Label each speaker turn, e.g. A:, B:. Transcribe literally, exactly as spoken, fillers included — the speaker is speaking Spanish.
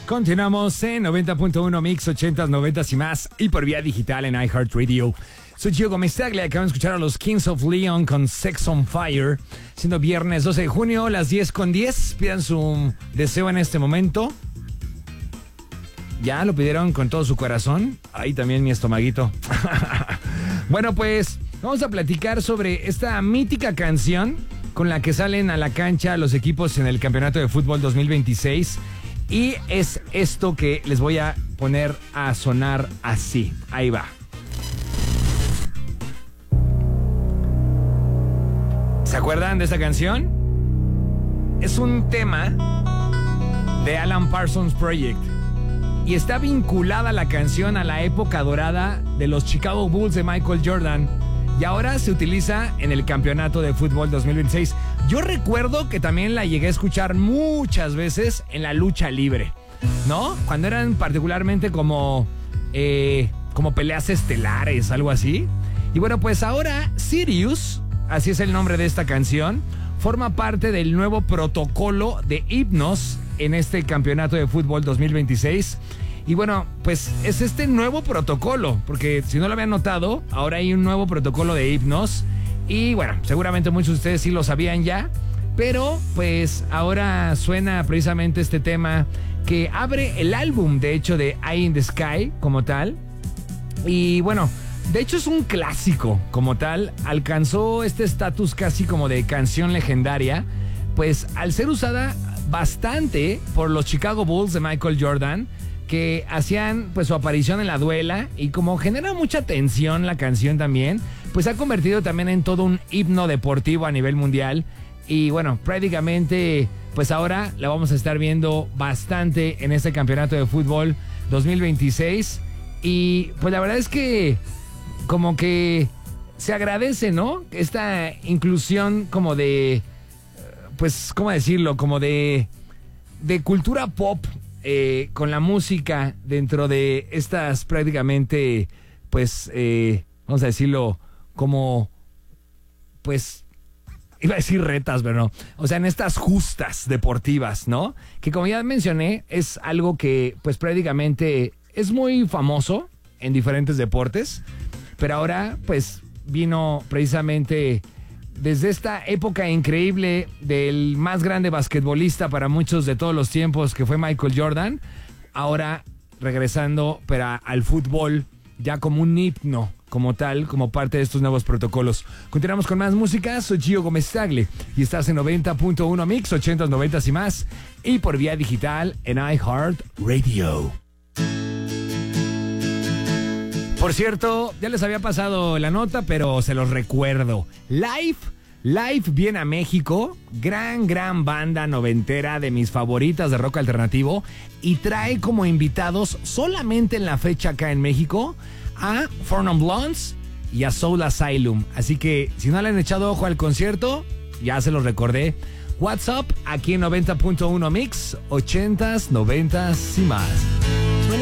A: Continuamos en noventa punto uno Mix, ochentas, noventas y más, y por vía digital en iHeartRadio. Soy Gio Gómez Tagle, acaban de escuchar a los Kings of Leon con Sex on Fire, siendo viernes doce de junio, las diez con diez. Pidan su deseo en este momento. ¿Ya lo pidieron con todo su corazón? Ahí también mi estomaguito. Bueno, pues vamos a platicar sobre esta mítica canción con la que salen a la cancha los equipos en el Campeonato de Fútbol dos mil veintiséis. Y es esto que les voy a poner a sonar así. Ahí va. ¿Se acuerdan de esta canción? Es un tema de Alan Parsons Project. Y está vinculada la canción a la época dorada de los Chicago Bulls de Michael Jordan. Y ahora se utiliza en el Campeonato de Fútbol dos mil veintiséis. Yo recuerdo que también la llegué a escuchar muchas veces en la lucha libre, ¿no? Cuando eran particularmente como, eh, como peleas estelares, algo así. Y bueno, pues ahora Sirius, así es el nombre de esta canción, forma parte del nuevo protocolo de himnos en este Campeonato de Fútbol dos mil veintiséis. Y bueno, pues es este nuevo protocolo, porque si no lo habían notado, ahora hay un nuevo protocolo de himnos. Y bueno, seguramente muchos de ustedes sí lo sabían ya, pero pues ahora suena precisamente este tema que abre el álbum, de hecho, de Eye in the Sky como tal. Y bueno, de hecho es un clásico como tal, alcanzó este estatus casi como de canción legendaria, pues al ser usada bastante por los Chicago Bulls de Michael Jordan, que hacían pues su aparición en la duela, y como genera mucha tensión la canción también, pues se ha convertido también en todo un himno deportivo a nivel mundial. Y bueno, prácticamente pues ahora la vamos a estar viendo bastante en este Campeonato de Fútbol dos mil veintiséis. Y pues la verdad es que como que se agradece, ¿no? Esta inclusión como de, pues, ¿cómo decirlo? Como de, de cultura pop, Eh, con la música dentro de estas prácticamente, pues, eh, vamos a decirlo, como, pues, iba a decir retas, pero no. O sea, en estas justas deportivas, ¿no? Que como ya mencioné, es algo que, pues, prácticamente es muy famoso en diferentes deportes, pero ahora, pues, vino precisamente desde esta época increíble del más grande basquetbolista para muchos de todos los tiempos, que fue Michael Jordan, ahora regresando pero al fútbol ya como un himno, como tal, como parte de estos nuevos protocolos. Continuamos con más música. Soy Gio Gómez Tagle y estás en noventa punto uno Mix, ochentas, noventas y más, y por vía digital en iHeartRadio. Por cierto, ya les había pasado la nota, pero se los recuerdo. Live, Live viene a México, gran, gran banda noventera de mis favoritas de rock alternativo, y trae como invitados solamente en la fecha acá en México a Four Non Blondes y a Soul Asylum. Así que si no le han echado ojo al concierto, ya se los recordé. WhatsApp aquí en noventa punto uno Mix, ochentas, noventas y más.